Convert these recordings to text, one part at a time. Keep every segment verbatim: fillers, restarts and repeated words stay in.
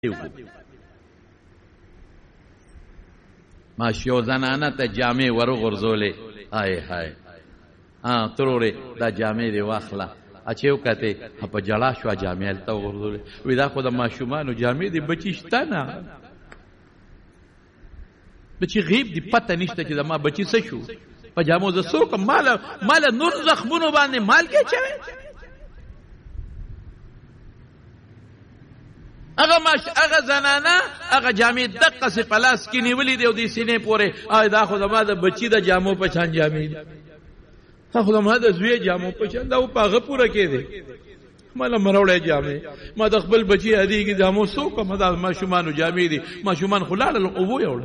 ماش یو زنانه ته جامې ورغورځولې هاي هاي ها ترورې دا جامې دې واخله اچې وکتې په جړا شوه جامې هلته وغورځولې وایي دا خو د ماشومانو جامې دي بچي شته نه بچي غیب دي پته نشته چې زما بچي څه شو په جامو زه څوک ماله ماله نور زخمونو باندې مال کې چوي هغه ماش هغه زنانه هغه جامې دقه سي پلاس کې نیولې دی او دې سینې پورې آی دا خو زما د بچی د جامو په شان جامې دا خو زما د زوی جامو په شان دا او پاغه پوره کې دی مالا مروړې جامې ما د خپل بچی هدي کې جامو سو کوم دا ماشومان جامې دي ماشومان خلاله او یوړ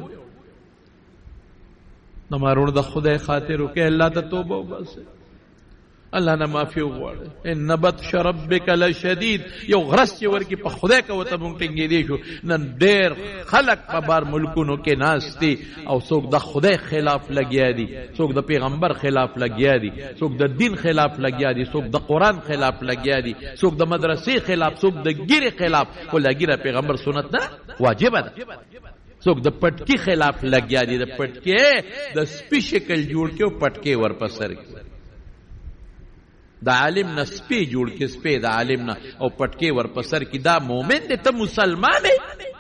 نو مارون د خدای خاطر وکي الله ته توبه وباسه الله نه معافي وغواړي ان بطش ربک لشدید یو غرس چې ورکی په خدای کو ته مونږ ټینګې دی شو نن ډېر خلق په بار ملکونو کې ناشتي او څوک د خدای خلاف لګیا دي څوک د پیغمبر خلاف لګیا دي څوک د دین خلاف لګیا دي څوک د قران خلاف لګیا دي څوک د مدرسې خلاف څوک د ګیره خلاف ولګیره پیغمبر سنت نه واجب ده څوک د پټکی خلاف لګیا دي د پټکی د سپی شکل جوړ کې او پټکی ورپسر کې د عالم نه سپی جوړ کې سپی د عالم نه او پټکی ورپسر کې دا مومن دی ته مسلمان دی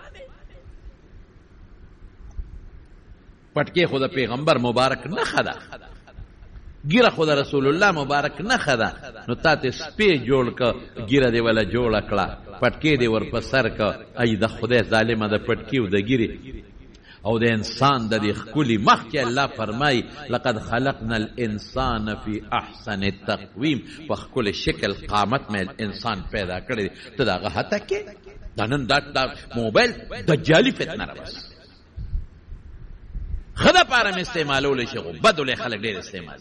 پټکی خو د پیغمبر مبارک نه خدا ګیره خو د رسول الله مبارک نه خدا نو تاسو سپی جوړ ک ګیره دی ولا جوړ کړه پټکی دی ورپسر ک ای د خدای ظالمه د پټکی او د ګیره او د انسان د دې خولي مخ کې الله فرمای لقد خلقنا الانسان فی احسن التقویم په خپل شکل قامت مې انسان پیدا کړی ته دا غته کې دا نن دا موبایل دجالی فتنه را بس خدا پاره مې استعمالول شي بدل خلک ډېر استعمال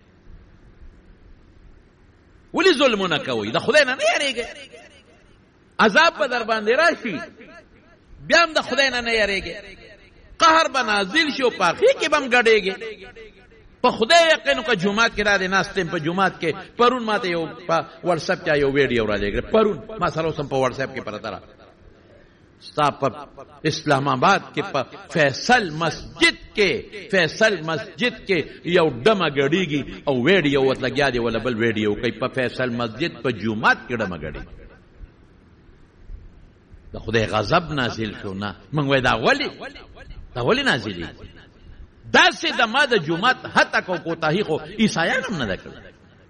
ولی ظلمونه کوي د خدای نه نه یریږي عذاب په در باندې راشي بیا هم د خدای نه نه یریږي قهر بنازل شو پاخی کې بم غړېږي په خدای یقینو که جمعات کې را دي ناستم په جمعات کې پرون ماته یو په واتس اپ کې یو ویډیو را لګره پرون ما سره سم په واتس اپ کې پرتا را ستاپ اسلام آباد کې په فیصل مسجد کې فیصل مسجد کې یو دمه غړېږي او ویډیو وت لګیا دی ولا بل ویډیو کوي په فیصل مسجد په جمعات کې دمه غړېږي د خدای غضب نازل شو نه موږ وای دا ولی دا ولی نازلی دا سه د ما د جمعات حتی کو کوتاهی خو عیسایان هم نه کړل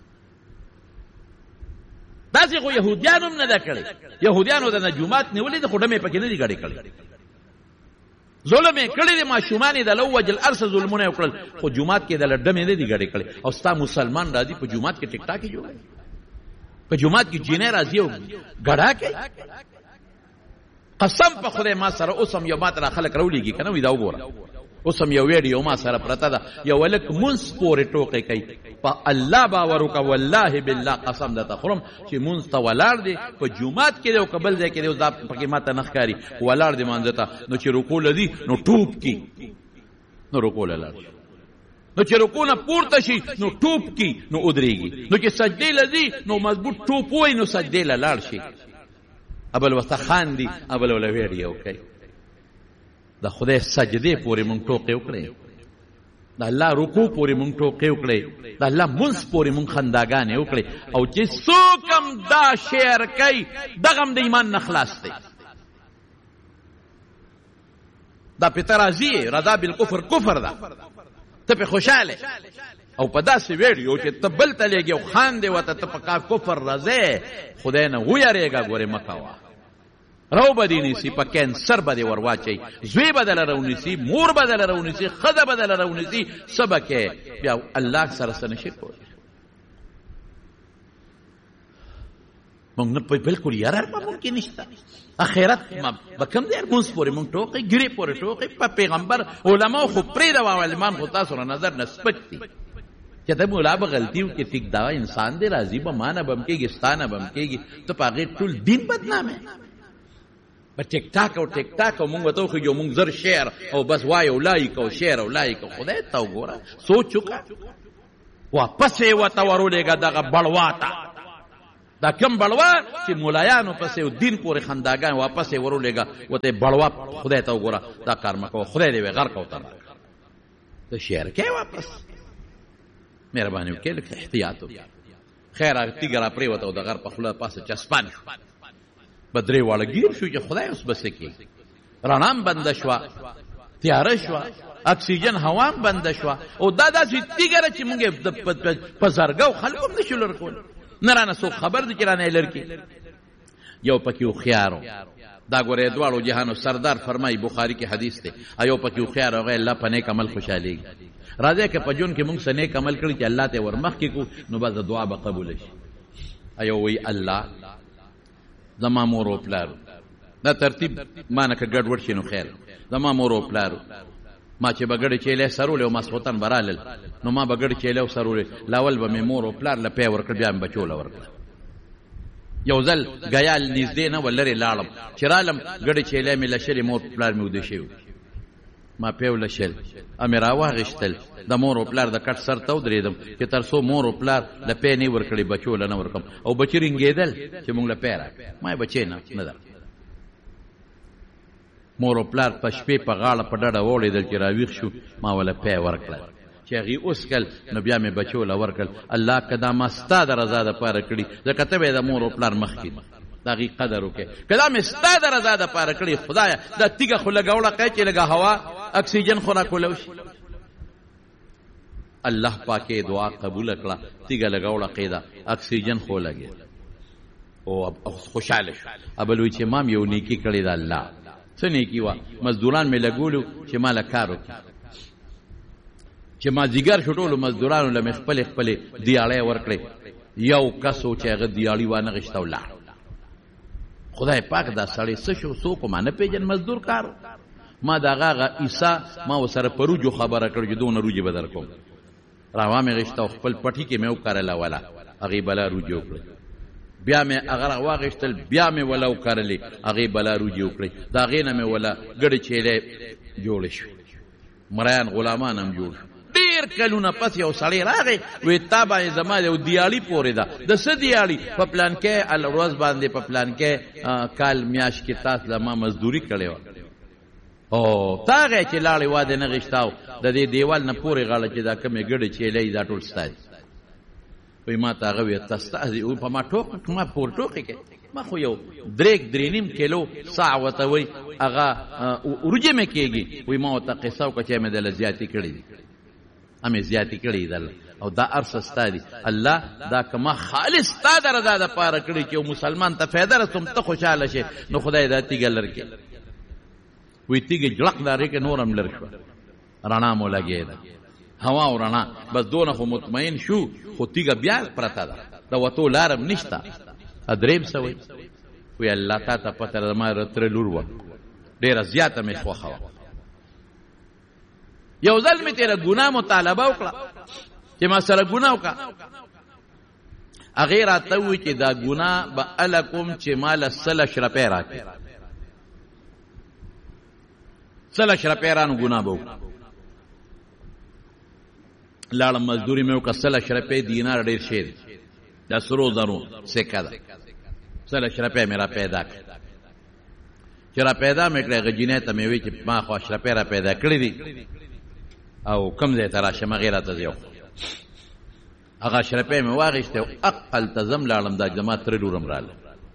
دا سه خو يهوديان هم نه کړل يهوديانو د جمعات نیولې د خډمه پکې نه دي غړي کړل ظلم کړي د ماشومان د لوجل ارس ظلمونه وکړل خو جمعات کې د لډمه نه دي غړي کړل او ستا مسلمان راځي په جمعات کې ټیک ټاک جوړي په جمعات کې جنې راځي او غړا کې قسم په خدای ما سره اوسم یو ماته خلک راولېږي کنه وې دا وګوره اوسم یو ویډیو ما سره پرته ده یو ولک مونږ پورې ټوکې کوي په الله باور وکړه والله بالله قسم ده تخرم چې مونږ ته ولاړ دي په جمعات کې یو قبل ځای کې یو ځاب پکې ماته نخکاری ولاړ دي مانځه نو چې رکوع لدی نو ټوپ کی نو رکوع لاله نو چې رکوع نه پورته شي نو ټوپ کی نو ودرېږي نو چې سجدې لدی نو مضبوط ټوپ وای نو سجدې لاله شي ابل وسته خان دي ابل ولا ویډیو کوي د خدای سجدې پورې مونږ ټوکې وکړې د الله رکوع پورې مونږ ټوکې وکړې د الله منځ پورې مونږ خنداګانې وکړې او چې څوک هم دا شعر کوي دغه هم د ایمان نه خلاص دی دا په ترازی رضا بالکفر کفر ده ته په خوشاله او په داسې ویډیو چې ته بل ته لګي او خان دی وته ته په کفر راځي خدای نه ویریږي ګوره مکوا رو بدینی سی په کینسر بده ورواچي زوی بدل رونیسی مور بدل رونیسی خزه بدل رونیسی سبکه بیا الله سره سره شي کوي مونږ نه په بالکل یاره په ممکن نشته اخرت ما بکم دیر مونږ پورې مونږ ټوکې ګری پورې ټوکې په پیغمبر علما خو پرې دا علمان خو تاسو نظر نسبت دي چې ته مولا به غلطي وکړي ټیک دا انسان دی راضي به معنا بم کېږي ستانه بم کېږي ته پاغه ټول دین بدنامه په ټیک ټاک او ټیک ټاک او مونږ ته خو یو مونږ زر شعر او بس وایو لایک او شعر او لایک خدای ته وګوره سوچ وکړه واپس یې وته ورولېګا دغه بړواته دا کم بړوا چې مولایانو پسې دین پورې خنداګان واپس یې ورولېږه وته بړوا خدای ته وګوره دا کار مه کوه خدای دې غرق او تباه ته شعر کې واپس مهرباني وکړه لږ احتیاط وکړه خیر هغه تیږه را پرېوته او د غر په خوله پاسه چسپان شو به درې واړه ګیر شو چې خدای اوس به څه کوي رڼا هم بنده شوه تیاره شوه اکسیجن هوا هم بنده شوه او دا داسې تیږه ده چې موږ په زرګو خلکو هم نشو لر کولی نه رانه څوک خبر دی چې رانه یې لر کړي یو پکې هوښیار و دا ګوره دواړو جهانو سردار فرمایي بخاري کې حدیث دی یو پکې هوښیار هغه الله په نیک عمل خوشحالېږي راځئ که په ژوند کې موږ څه نیک عمل کړي چې الله ته ور مخکې کړو نو بس د دعا به قبوله شي یو وایي الله زما مور و پلارو دا ترتیب ما نه که ګډوډ شي نو خیر زما مور و پلارو ما چې به ګډې چیلی سرولې او ماسخوتن به رالل نو ما به ګډې چیلی سرولې لاول به مې مور و پلار له پی ورکړ بیا مې بچو له ورکړه یو ځل ګیال نږدې نه و لرې لاړم چې رالم ګډې چیلی مې لشلې مور پلار مې وده شوي ما پی ولشل امې راواغېشتل د مور و پلار د کټ سر ته ودرېدم چې تر څو مور و پلار له پی نه ورکړې بچو له نه ورکړم او بچي رنګېدل چې مونږ له پی راکړې ما یې بچې نه نه در مور و پلار په شپې په غاړه په ډډه وړېدل چې راویښ شو ما وله پی ورکړه چې هغې اوسکل نو بیا مې بچو له ورکړل الله که دا ما ستا د رضا دپاره کړي ځکه ته به یې د مور و پلار مخکې د هغې قدر وکړې که دا مې ستا د رضا دپاره کړي خدایه دا تیږه خو لږه وړقی چې لږه هوا اکسیجن خو راکولو شي الله پاکې دعا قبوله کړه تیږه لږه وړقېده اکسیجن خو لګېد او خوشحاله شو ابل وایي چې ما یو نیکي کړې ده الله څه نیکي وه مزدوران مې لګولو چې ما له کار وکړي چې ما زیګر شو ټولو مزدورانو له مې خپلې خپلې دیاړۍ ورکړې یو کس و چې هغه دیاړي وانغېشته ولاړ خدای پاک دا سړی څه شو څوک ما نه پېژن مزدور کار ما د هغه هغه عیسا ما ورسره په روجو خبره کړ چې دونه روجې به در کوم راوا مې غېشته او خپل پټي کې مې وکرله وله هغې بلا روجې وکړې بیا مې هغه راواغېشتل بیا مې وله وکرلې هغې بلا روجې وکړې د هغې نه مې وله ګډې چیلې جوړې شوې مریان غلامان هم جوړ شو ډېر کلونه پس یو سړی راغی وایي تا باندې زما یو دیاړي پورې ده د څه دیاړي په پلانکې ورځ باندې په پلانکې کال میاشت کې تاسو له ما مزدوري کړې وه او تا هغې چې لاړې واده نه غېشتاو د دې دیوال نه پورې غاړه چې دا کومې ګډې چیلې دا ټول ستا دي وایي ما ته هغه ویل ته ستا دي په ما ټوک ما پور ټوکې کې ما خو یو درېک درې نیم کیلو ساع ورته وایي هغه وریجې مې کېږي وایي ما ورته قصه وکړه چې مې دله زیاتې کړې دي امې زیاتې کړې دله او دا ارسه ستا دي الله دا که ما خالص ستا د رضا دپاره کړې چې یو مسلمان ته فایده رسوم ته خوشحاله شې نو خدای دا تیږه لر کړي وایي تیږې جړق دارې کې نور هم لر شوه رڼا مو لګېده هوا او رڼا بس دونه خو مطمئن شو خو تیږه بیا پرته ده د وتو لار هم نشته درېیم څه وایي وایي الله تا ته پته ده زما تره لور وه ډېره زیاته مې خوښه وه یو ځل مې تېره ګناه مطالبه وکړه چې ما سره ګناه وکړه هغې راته ووایي چې دا ګناه به هله کوم چې ما له سلش روپۍ راکړي سلش روپۍ رانو ګناه به وکړه لاړم مزدوري مې وکړه سلش روپۍ دینار ډېر شی دی دا سرو زرو سکه ده سلش روپۍ مې را پیدا کړه چې را پیدا مې کړې هغه جینۍ ته مې وایي چې ما خو اشرفۍ را پیدا کړي دي او کوم ځای ته راشم هغې راته زه هغه اشرفۍ مې واخېستې او عقل ته زم لاړم دا زما تره لور هم راله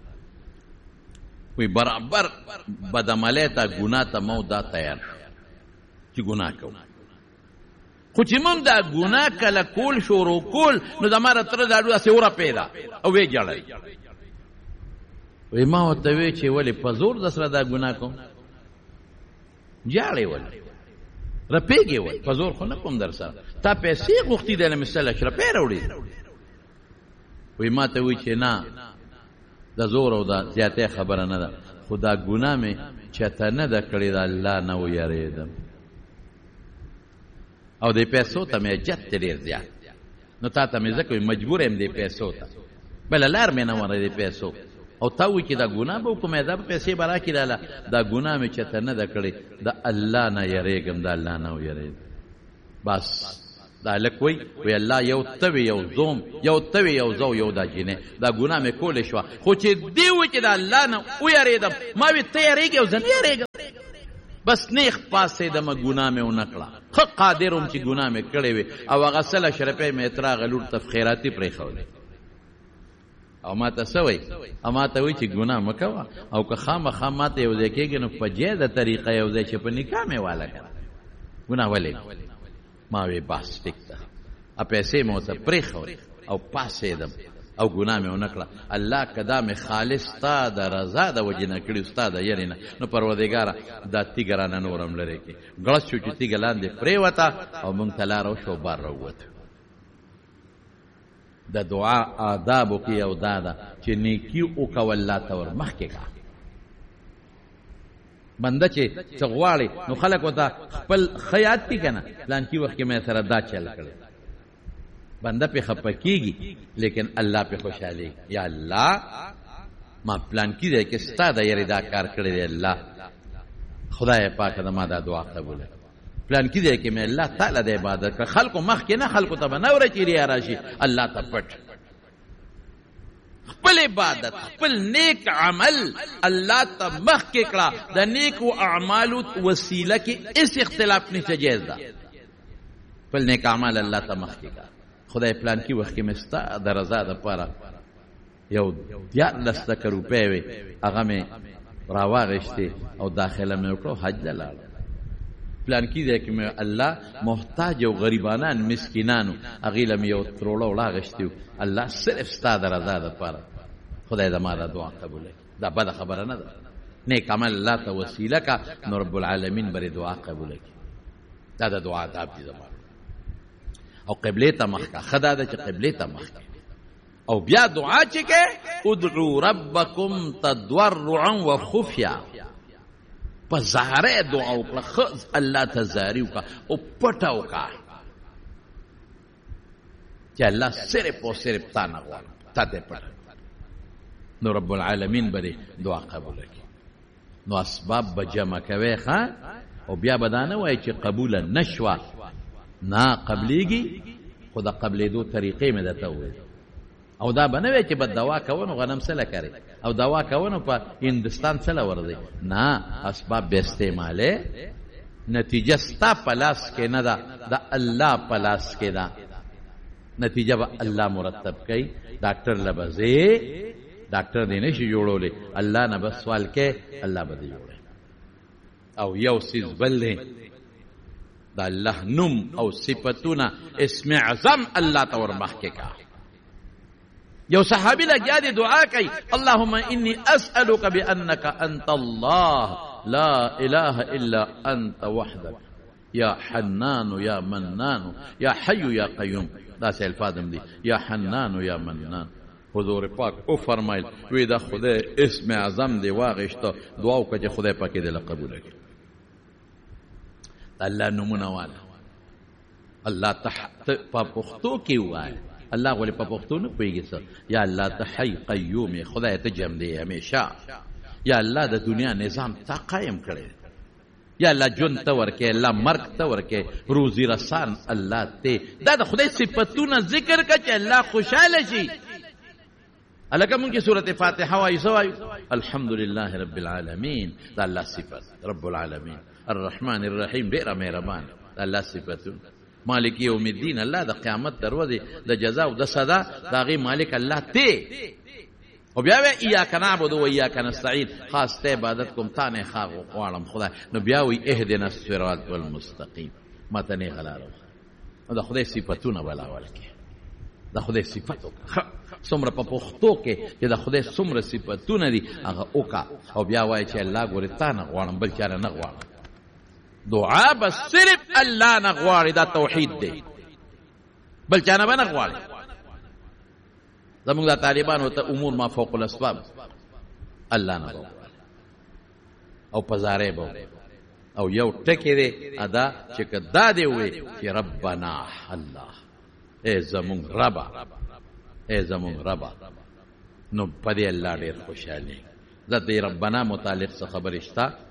وایي برابر بدعملۍ ته ګناه ته مو دا تیار شو چې ګناه کوو خو چې مونږ دا ګناه کله کول شروع کول نو زما را تره دا داسې ورپې ده او ویې ژړل وایي ما ورته وی چې ولې په زور در سره دا ګناه کوم ژاړې ولې رپېږې ولې په زور خو نه کوم در سره تا پیسې غوښتي دی نه مې سلش روپۍ راوړي وایي ما ته وایي چې نه د زور او د زیاتۍ خبره نه ده خو دا ګناه مې چېته نه ده کړې د الله نه ویرېدم او د پیسو ته مې جت ډېر زیات نو تا ته مې ځکه مجبور یم د پیسو ته بله لار مې نه وره د پیسو او تا وایي چې دا ګناه به وکړم دا به پیسې به راکړي راله دا ګناه مې چېته نه ده کړې د الله نه یېرېږم د الله نه ویرېږم بس دا لک وی وی الله یو توی یو زوم یو توی یو زو یو دا جنې دا ګناه مې کولې شوه خو چې دی و چې د الله نه ویرېدم ما وی ته یېرېږې او زه نه یېرېږم بس نیخ پاسېدمه ګناه مې ونه کړه ښه قادر وم چې ګناه مې کړې وې او هغه سله شرپۍ مې تراغه لور ته خیراتي پرېښولې او ما ته څه وایي او ما ته وایي چې ګناه مه کوه او که خامخا ما ته یو ځای کېږي نو په جیده طریقه یو ځای چې په نکاح مې واله کړه ګناه ولې ما وی بس ټیک ده ا پیسې مې ورته پرېښولې او پاسېدم او ګناه مې ونه کړه الله که دا مې خالص ستا د رضا د وجې نه کړي ستا د یرې نه نو پروردګاره دا تیږه رانه نور هم لرې کړي ګړس شو چې تیږه لاندې پرېوته او موږ ته لاره وشو بار راووتو د دعا آدابو کې یو دا ده چې نیکي وکوه الله ته ور مخکې کړه بنده چې څه غواړي نو خلک ورته خپل ښه یاد دي که نه پلانکي وخت کې مې سره دا چل کړی بنده پې خفه کېږي لیکن الله پې خوشحالېږي یا الله ما پلانکي دی کې ستا د یارې دا کار کړی دی الله خدای پاکه د ما دا دعا قبوله پلانکي دی کې مې الله تعالی د عبادت کړه خلکو مخکې نه خلکو ته به نه وره چې ریا راشي الله ته پټ خپل عبادت خپل نیک عمل الله ته مخکې کړه د نیکو اعمالو وسیله کې اس اختلاف نشته جایز ده خپل نیک عمل الله ته مخکې کړه خدای پلان کې وخت کې مې ستا د رضا دپاره یو دیارلس لکه روپۍ وې هغه مې راواغېستې او داخله مې وکړه حج ته لاړم پلان کې دی کې مې الله محتاج او غریبانان مسکینانو هغې له مې یو تروړه وړاغېستې و الله صرف ستا د رضا دپاره خدای زما دا دعا قبوله کړي دا بده خبره نه ده نیک عمل الله ته وسیله که نو رب العالمین برې دعا قبوله کړي دا د دعا آداب دي زما او قبلې ته مخ کا ښه دا ده چې قبلې ته مخ او بیا دعا چې کې ادعو ربکم تضرعا وخفیا په زهره دعا وکړه ښه الله ته زاري وکړه او پټه وکړه چې الله صرف او صرف تا نه غواړم تا ته پټه نو رب العالمین به دعا قبوله کړي نو اسباب به جمع کوې ښه او بیا به دا نه وایي چې قبوله نه شوه نه قبلېږي خو د قبلېدو طریقې مې درته وویل او دا به نه وی چې به دوا کوو نو غنم څه له کرې او دوا کوو نو په هندوستان څه له ورځي نه اسباب به استعمالې نتیجه ستا په لاس کې نه ده د الله په لاس کې ده نتیجه به الله مرتب کوي ډاکټر له به ځې ډاکټر دې نه شي جوړولی الله نه به سوال کې الله به دې جوړوي او یو څیز بل دی دا الله نوم او صفتونه اسم اعظم الله ته ور مخکې کا یو صحابي لګیا دی دعا کوي اللهم اني اسالك بانك انت الله لا اله الا انت وحدك يا حنان يا منان يا حي يا قيوم دا سه الفاظم دي يا حنان يا منان حضور پاک او فرمایل وی دا خدای اسم اعظم دی واغشته دعا وکړه چې خدای پاک دې قبول کړي الله نمونه والا الله تحت په پښتو کې وای الله غوړي په پښتو نه پوهیږي څه یا الله ته حي قیوم خدای ته جمع دی همیشه یا الله د دنیا نظام تا قائم کړي یا الله جون ته ورکې الله مرګ ته ورکې روزي رسان الله ته دا د خدای صفاتونه ذکر کړه چې الله خوشاله شي الکه مونږ کې سورته فاتحه وایو سوایو الحمدلله رب العالمین دا الله صفات رب العالمین الرحمن الرحیم ډېر مهربان الله صفاتونه مالک یوم الدین الله د قیامت دروازه د جزا او د صدا دا غي مالک الله ته او بیا وی ایاک نعبد و ایاک نستعین خاص ته عبادت کوم تا نه خاغو غواړم خدای نو بیا وی اهدنا الصراط المستقیم ماته نه غلارو دا خدای صفاتونه ولا ولکه دا خدای صفاتو څومره په پښتو کې چې دا خدای څومره صفاتونه دي هغه اوکا او بیا وای چې الله ګورې تا نه غواړم بل چا نه غواړم دعا بس صرف الله نه غواړي دا توحید دی بل چا نه نه غواړي زموږ د طالبانو ته امور ما فوق الاسباب الله نه غواړي او پزاره به او یو ټکی دی ادا چې کدا دی وي چې ربنا الله ای زمون ربا ای زمون ربا نو پدې الله ډېر خوشاله ذات ربنا متعلق څه خبر شتا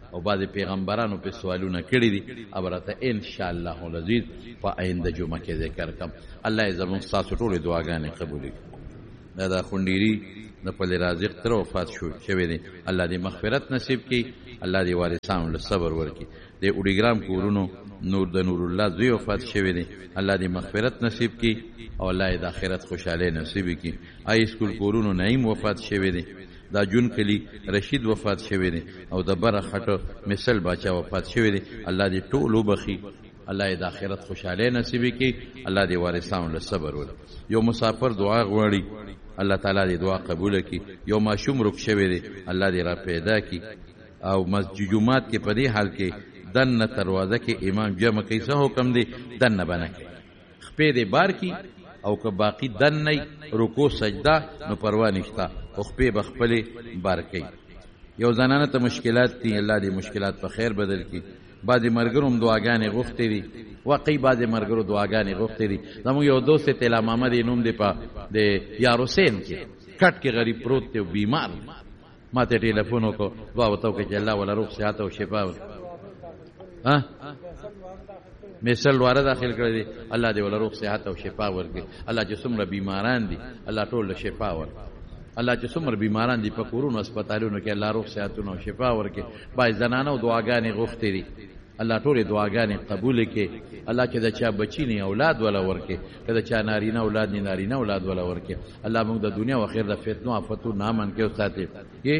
او بعض پیغمبرانو په سوالونه کړی دي ابرته ان شاء الله العزیز په آینده جمعه کې ذکر کوم. الله یې زموږ تاسو ټول دعاګانې قبول کړي. دا د خونډيري د پلي رازق تر وفات شو شوی دی، الله دې مغفرت نصیب کړي، الله دې وارثانو له صبر ورکړي. د اډیګرام کورونو نور د نور الله زوی وفات شوی دی، الله دې مغفرت نصیب کړي او الله دې د آخرت خوشاله نصیب کړي. آی سکول کورونو نعیم وفات شوی دی، دا جون کلی رشید وفات شوی دی او د بره خټو مثل باچا وفات شوی دی، الله دې ټول وبخي، الله دې د آخرت خوشاله نصیب کړي، الله دې وارثانو له صبر ورکړي. یو مسافر دعا غواړي، الله تعالی دې دعا قبول کړي. یو ماشوم رک شوی دی، الله دې را پیدا کړي. او مسجد جمعات کې په دې حال کې دنه دروازه کې امام جمع کوي، څه حکم دی؟ دنه بنه کوي، خپې دې بار کی او که باقی دن نه رکوع سجده نو پروا نشته، خو خپې به خپلې بار کوي. یو زنانه ته مشکلات دي، الله دې مشکلات په خیر بدل کړي. بعضې ملګرو هم دعاګانې غوښتې دي، واقعي بعضې ملګرو دعاګانې غوښتې دي. زموږ یو دوست دی طلا محمد یې نوم دی، په د یار حسین کې کټ کې غریب پروت دی او بیمار. ما ته ټلیفون وکړو، دعا ورته وکړه چې الله وله روغ صحت او شفا ورکړي. مثل واره داخل کړی دی، الله دې وله روغ صحت او شفا ورکړي. الله چې څومره بیماران دي الله ټول له شفا ورکړي. الله چې څومره بیماران دي په کورونو هسپتالونو کې الله روغ صحتونه او شفا ورکړي. بعضې زنانو دعاګانې غوښتې دي، الله ټولې دعاګانې قبول کړي. الله چې د چا بچی نه اولاد ولا ورکړي، که د چا نارینه اولاد نه نارینه اولاد ولا ورکړي. الله موږ د دنیا او آخرت د فتنو آفتو نه امن کې وساتي. یې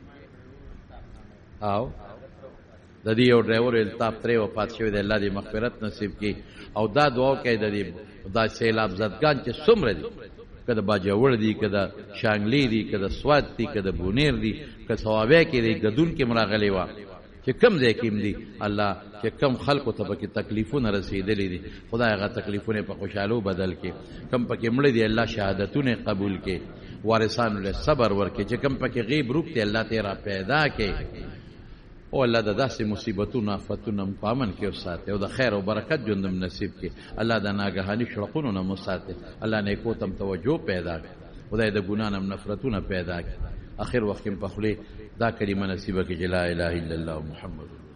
او د دې یو ډرایور الطاف ترې وفات شوی دی، الله دې مغفرت نصیب کړي. او دا دعا کوي د دې دا سیلاب زدګان چې څومره دي، که د باجوړ دي، که د شانګلې دي، که د سوات دي، که د بونیر دي، که ثوابه کې دي، ګدون کې مراغلې وه چې کم ځای کې دي، الله چې کم خلکو ته پکې تکلیفونه رسېدلي دي، خدای هغه تکلیفونه په خوشحالو بدل کړي. کم پکې مړه دي الله شهادتونه قبول کړي، وارثانو له صبر ورکړي. چې کم پکې غیب روک دی الله تیرا پیدا کړي او الله د داسې مصیبتونو آفتونو هم په امن کې وساتي او د خیر او برکت ژوند هم نصیب کړي. الله د ناګهاني شړقونو نه وساتي، الله نیکو ته هم توجه پیدا کړي، خدای د ګناه نه نفرتونه پیدا کړي. اخر وخت کې په خولې دا کلمه نصیبه کړي چې لا اله الا الله محمد